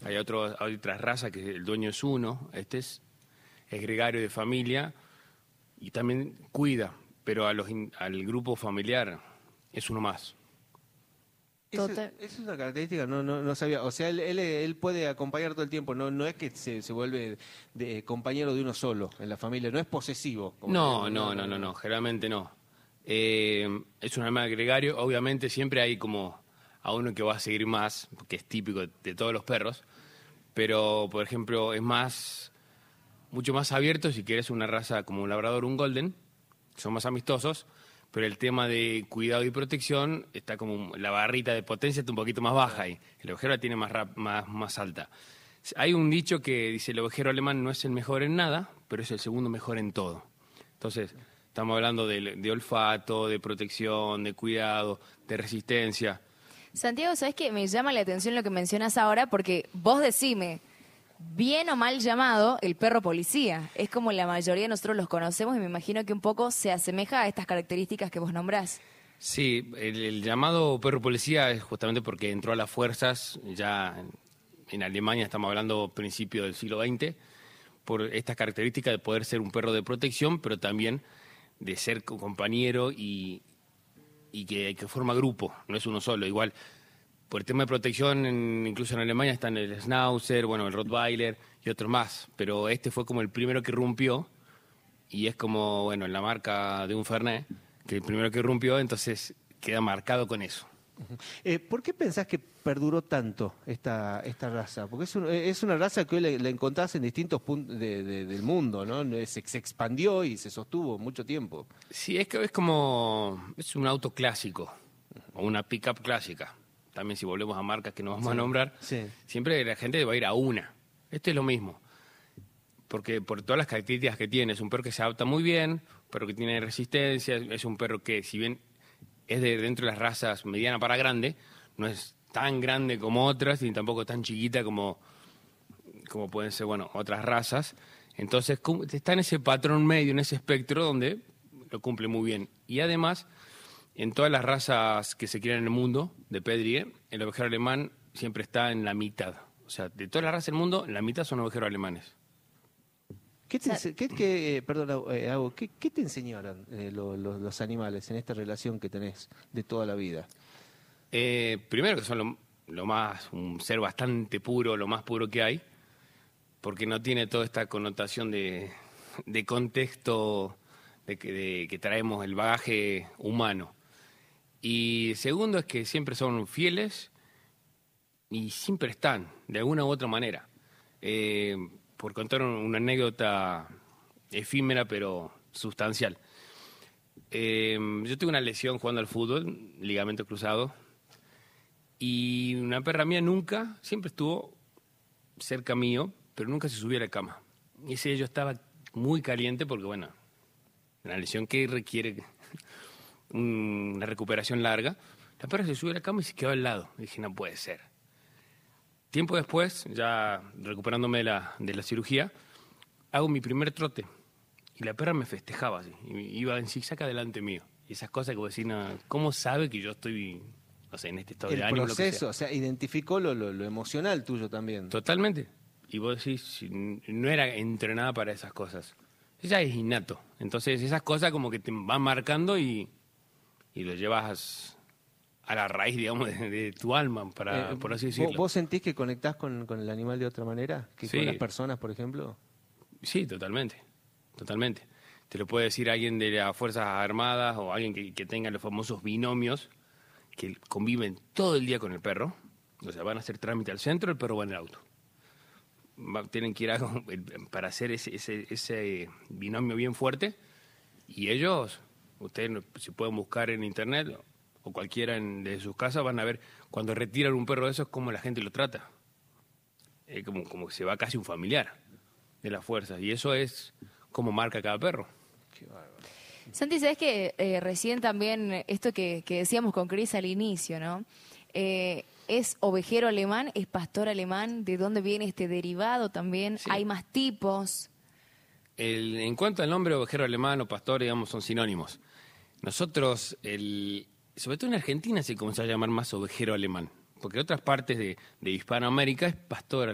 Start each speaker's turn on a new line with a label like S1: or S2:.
S1: Hay otra raza que el dueño es uno, es gregario de familia y también cuida, pero al grupo familiar es uno más.
S2: Es una característica, no sabía. O sea, él puede acompañar todo el tiempo, no es que se vuelve compañero de uno solo en la familia, no es posesivo.
S1: No, generalmente no. Es un animal gregario, obviamente siempre hay como a uno que va a seguir más, que es típico de todos los perros, pero por ejemplo es mucho más abierto si quieres una raza como un labrador o un golden, son más amistosos, pero el tema de cuidado y protección está como la barrita de potencia está un poquito más baja y el ovejero la tiene más alta. Hay un dicho que dice el ovejero alemán no es el mejor en nada, pero es el segundo mejor en todo. Entonces, estamos hablando de olfato, de protección, de cuidado, de resistencia.
S3: Santiago, ¿sabes qué? Me llama la atención lo que mencionas ahora porque vos decime, bien o mal llamado, el perro policía. Es como la mayoría de nosotros los conocemos y me imagino que un poco se asemeja a estas características que vos nombrás.
S1: Sí, el llamado perro policía es justamente porque entró a las fuerzas ya en Alemania, estamos hablando principio del siglo XX, por estas características de poder ser un perro de protección, pero también de ser compañero y que forma grupo, no es uno solo. Igual, por el tema de protección, incluso en Alemania están el Schnauzer, bueno, el Rottweiler y otros más, pero este fue como el primero que irrumpió y es como, bueno, en la marca de un Fernet, que el primero que irrumpió, entonces queda marcado con eso.
S2: ¿Por qué pensás que perduró tanto esta raza? Porque es una raza que hoy la encontrás en distintos puntos del mundo, ¿no? Se expandió y se sostuvo mucho tiempo.
S1: Sí, es un auto clásico, o una pick-up clásica. También si volvemos a marcas que nos vamos a nombrar, siempre la gente va a ir a una. Este es lo mismo, porque por todas las características que tiene, es un perro que se adapta muy bien, un perro que tiene resistencia, es un perro que si bien es de dentro de las razas mediana para grande, no es tan grande como otras, ni tampoco tan chiquita como pueden ser, bueno, otras razas. Entonces está en ese patrón medio, en ese espectro donde lo cumple muy bien. Y además, en todas las razas que se crean en el mundo de Pedrie, el ovejero alemán siempre está en la mitad. O sea, de todas las razas del mundo, la mitad son ovejeros alemanes.
S2: ¿Qué te enseñaron los animales en esta relación que tenés de toda la vida?
S1: Primero que son un ser bastante puro, lo más puro que hay, porque no tiene toda esta connotación de contexto de que traemos el bagaje humano. Y segundo es que siempre son fieles y siempre están, de alguna u otra manera. Por contar una anécdota efímera pero sustancial. Yo tuve una lesión jugando al fútbol, ligamento cruzado, y una perra mía siempre estuvo cerca mío, pero nunca se subía a la cama. Y ese día yo estaba muy caliente porque, bueno, una lesión que requiere una recuperación larga. La perra se subió a la cama y se quedó al lado. Y dije, no puede ser. Tiempo después, ya recuperándome de la cirugía, hago mi primer trote. Y la perra me festejaba así. Y iba en zigzag delante mío. Y esas cosas que vos decís, no, ¿cómo sabe que yo estoy, no sé, en este estado de ánimo?
S2: El proceso, o sea, identificó lo emocional tuyo también.
S1: Totalmente. Y vos decís, no era entrenada para esas cosas. Ella es innato. Entonces esas cosas como que te van marcando y lo llevas a la raíz, digamos, de tu alma, por así decirlo.
S2: ¿Vos sentís que conectás con el animal de otra manera? ¿Que
S1: sí.
S2: Con las personas, por ejemplo?
S1: Sí, totalmente. Te lo puede decir alguien de las Fuerzas Armadas o alguien que tenga los famosos binomios que conviven todo el día con el perro. O sea, van a hacer trámite al centro, el perro va en el auto. Tienen que ir para hacer ese binomio bien fuerte. Y ellos, ustedes si pueden buscar en internet o cualquiera de sus casas, van a ver cuando retiran un perro de esos cómo la gente lo trata. Como que se va casi un familiar de las fuerzas. Y eso es como marca cada perro.
S2: Qué bárbaro.
S3: Santi, ¿sabes que recién también esto que decíamos con Cris al inicio, ¿no? ¿Es ovejero alemán? ¿Es pastor alemán? ¿De dónde viene este derivado también? Sí. ¿Hay más tipos?
S1: En cuanto al nombre ovejero alemán o pastor, digamos, son sinónimos. Nosotros, sobre todo en Argentina, se comenzó a llamar más ovejero alemán, porque en otras partes de Hispanoamérica es pastor